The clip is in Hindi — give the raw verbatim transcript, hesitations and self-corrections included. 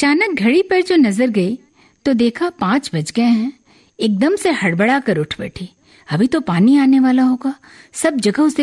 अचानक घड़ी पर जो नजर गई तो देखा पांच बज गए हैं। एकदम से हड़बड़ा कर उठ बैठी। अभी तो पानी आने वाला होगा। सब जगह उसे